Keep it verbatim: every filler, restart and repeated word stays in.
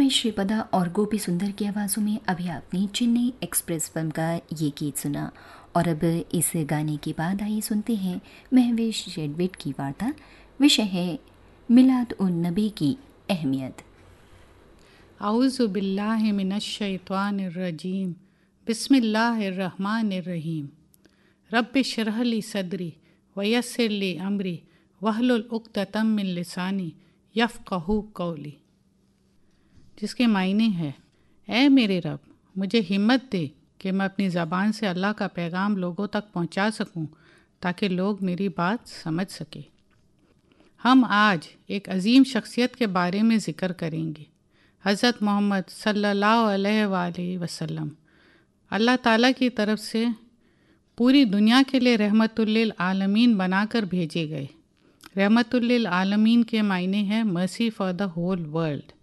میں شریپدا اور گوپی سندر کی آوازوں میں ابھی آپ نے چنئی ایکسپریس فلم کا یہ گیت سنا، اور اب اس گانے کے بعد آئیے سنتے ہیں مہویش جیڈویٹ کی وارتا۔ وشے ہے میلاد النبی کی اہمیت۔ اعوذ باللہ من الشیطان الرجیم، بسم اللہ الرحمن الرحیم۔ رب اشرح لی صدری ویسر لی امری واحلل عقدۃ من لسانی یفقہوا قولی، جس کے معنی ہے اے میرے رب مجھے ہمت دے کہ میں اپنی زبان سے اللہ کا پیغام لوگوں تک پہنچا سکوں تاکہ لوگ میری بات سمجھ سکیں۔ ہم آج ایک عظیم شخصیت کے بارے میں ذکر کریں گے، حضرت محمد صلی اللہ علیہ وآلہ وسلم۔ اللہ تعالیٰ کی طرف سے پوری دنیا کے لیے رحمت للعالمین بنا کر بھیجے گئے۔ رحمت للعالمین کے معنی ہے مرسی فار دا ہول ورلڈ۔